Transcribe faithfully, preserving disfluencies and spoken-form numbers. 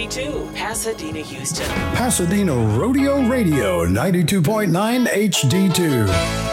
D two, Pasadena, Houston. Pasadena Rodeo Radio, ninety-two point nine H D two.